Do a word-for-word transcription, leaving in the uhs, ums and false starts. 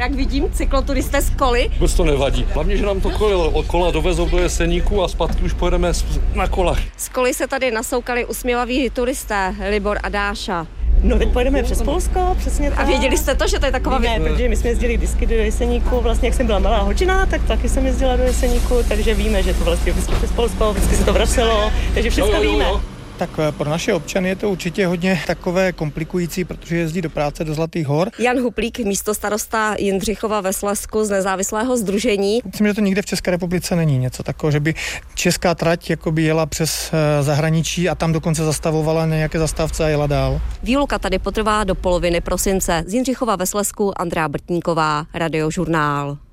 Jak vidím, cykloturisté z koly. Vůbec to nevadí. Hlavně, že nám to kola, kola dovezou do Jeseníku a zpátky už pojedeme na kolách. Z koly se tady nasoukali usměvaví turisté Libor a Dáša. No teď pojedeme přes Polsko, přesně tak. A věděli jste to, že to je taková Ne, věc? protože my jsme jezdili vždycky do Jeseníku, vlastně jak jsem byla malá holčina, tak taky jsem jezdila do Jeseníku, takže víme, že to vlastně vždycky přes Polsko, vždycky se to vracelo, takže všechno jo, jo, víme. jo. Tak pro naše občany je to určitě hodně takové komplikující, protože jezdí do práce do Zlatých hor. Jan Huplík, místostarosta Jindřichova ve Slezsku z nezávislého sdružení. Myslím, že to nikde v České republice není něco takového, že by česká trať jakoby jela přes zahraničí a tam dokonce zastavovala nějaké zastávce a jela dál. Výluka tady potrvá do poloviny prosince. Z Jindřichova ve Slezsku Andrea Brtníková, Radiožurnál.